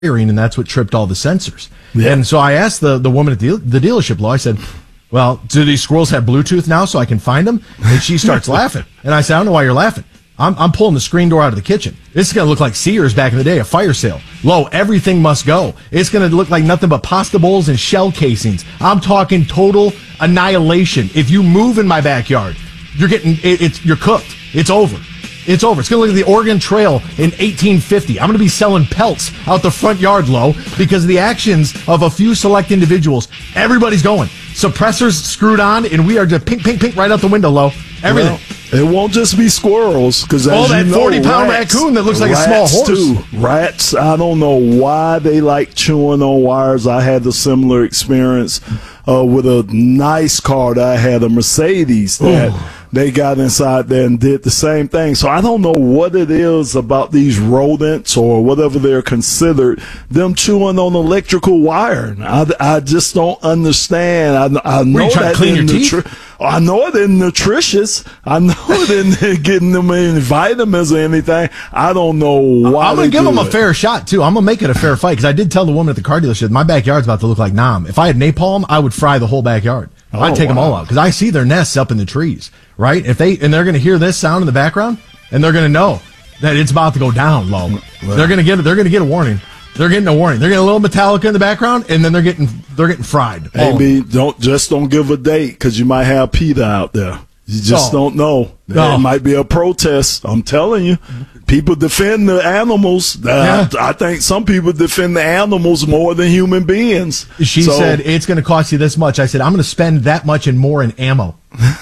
and that's what tripped all the sensors. Yeah. And so I asked the woman at the dealership, Lo, I said, well, do these squirrels have Bluetooth now so I can find them? And she starts laughing. And I said, I don't know why you're laughing. I'm pulling the screen door out of the kitchen. This is going to look like Sears back in the day, a fire sale. Lo, everything must go. It's going to look like nothing but pasta bowls and shell casings. I'm talking total annihilation. If you move in my backyard, you're cooked. It's over. It's over. It's going to look like the Oregon Trail in 1850. I'm going to be selling pelts out the front yard, Lo, because of the actions of a few select individuals. Everybody's going. Suppressors screwed on, and we are just pink, pink, pink right out the window, Lo. Everything. Well, it won't just be squirrels, because that 40-pound raccoon that looks like a small horse. Too. Rats, I don't know why they like chewing on wires. I had a similar experience with a nice car that I had, a Mercedes, that they got inside there and did the same thing. So I don't know what it is about these rodents or whatever they're considered, them chewing on electrical wire. I just don't understand. I know that clean your teeth? I know it isn't nutritious. I know it isn't getting them any vitamins or anything. I don't know why. I'm going to give them a fair shot, too. I'm going to make it a fair fight, because I did tell the woman at the car dealership, my backyard's about to look like Nam. If I had napalm, I would fry the whole backyard. I'd take them all out, because I see their nests up in the trees, right? And they're going to hear this sound in the background, and they're going to know that it's about to go down, Lo. Well, they're going to get a warning. They're getting a warning. They're getting a little Metallica in the background, and then they're getting fried. Maybe don't give a date, because you might have PETA out there. You just don't know. It might be a protest. I'm telling you. People defend the animals. I think some people defend the animals more than human beings. She said, it's going to cost you this much. I said, I'm going to spend that much and more in ammo.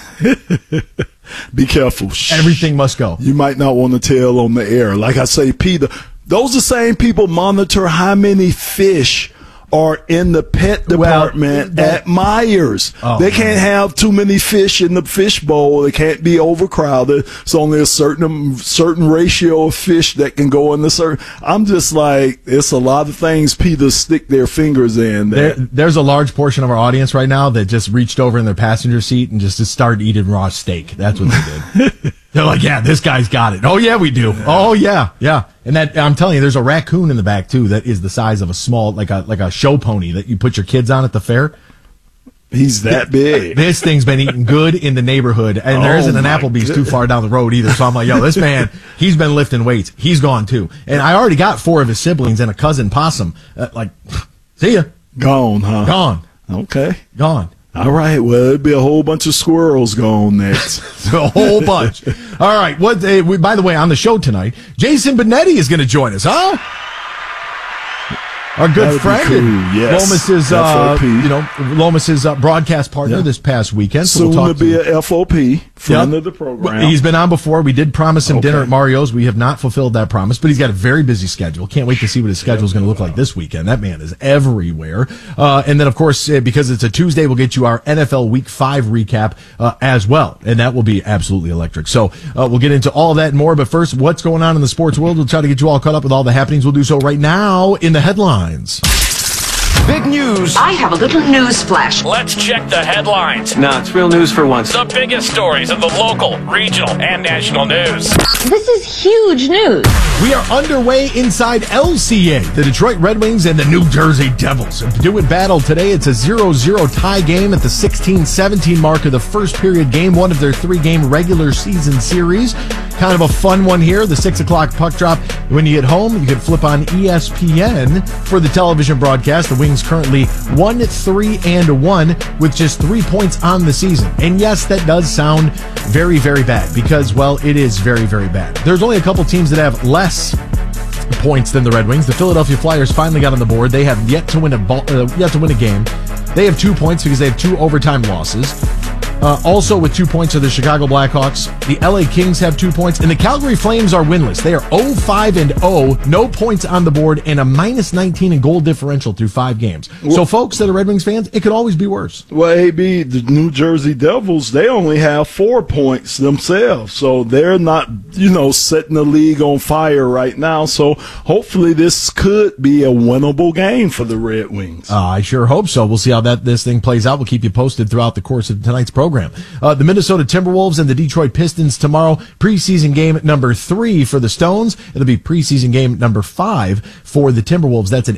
Be careful. Everything must go. You might not want to tell on the air. Like I say, PETA, those are the same people monitor how many fish are in the pet department at Myers. They can't have too many fish in the fish bowl. They can't be overcrowded. It's only a certain ratio of fish that can go in the certain. I'm just like, it's a lot of things PETA stick their fingers in. There's a large portion of our audience right now that just reached over in their passenger seat and just started eating raw steak. That's what they did. They're like, yeah, this guy's got it. Oh, yeah, we do. Yeah. Oh, yeah, yeah. And that, I'm telling you, there's a raccoon in the back, too, that is the size of a small, like a show pony that you put your kids on at the fair. He's that big. This thing's been eating good in the neighborhood, and there isn't an Applebee's too far down the road either. So I'm like, yo, this man, he's been lifting weights. He's gone, too. And I already got 4 of his siblings and a cousin possum. See ya. Gone, huh? Gone. Okay. Gone. All right, well, it'd be a whole bunch of squirrels gone next. A whole bunch. All right, by the way, on the show tonight, Jason Benetti is going to join us, huh? Our good friend, cool. Yes. Lomas's broadcast partner this past weekend. So soon to be a FOP, friend of the program. He's been on before. We did promise him dinner at Mario's. We have not fulfilled that promise, but he's got a very busy schedule. Can't wait to see what his schedule is going to look like this weekend. That man is everywhere. And then, of course, because it's a Tuesday, we'll get you our NFL Week 5 recap as well, and that will be absolutely electric. So we'll get into all of that and more, but first, what's going on in the sports world? We'll try to get you all caught up with all the happenings. We'll do so right now in the headlines. Big news. I have a little news flash. Let's check the headlines. No, it's real news for once. The biggest stories of the local, regional, and national news. This is huge news. We are underway inside LCA. The Detroit Red Wings and the New Jersey Devils do it battle today. It's a 0-0 tie game at the 16-17 mark of the first period, game 1 of their 3-game regular season series. Kind of a fun one here. The 6 o'clock puck drop. When you get home, you can flip on ESPN for the television broadcast. The Wings currently 1-3-1 with just 3 points on the season. And yes, that does sound very, very bad because, well, it is very, very bad. There's only a couple teams that have less points than the Red Wings. The Philadelphia Flyers finally got on the board. They have yet to win a game. They have 2 points because they have 2 overtime losses. Also with 2 points are the Chicago Blackhawks. The LA Kings have 2 points, and the Calgary Flames are winless. They are 0-5-0, no points on the board, and a -19 in goal differential through 5 games. So, folks that are Red Wings fans, it could always be worse. Well, AB, the New Jersey Devils, they only have 4 points themselves, so they're not, setting the league on fire right now. So, hopefully, this could be a winnable game for the Red Wings. I sure hope so. We'll see how this thing plays out. We'll keep you posted throughout the course of tonight's program. program. The Minnesota Timberwolves and the Detroit Pistons tomorrow. Preseason game number 3 for the Stones. It'll be preseason game number 5 for the Timberwolves. That's an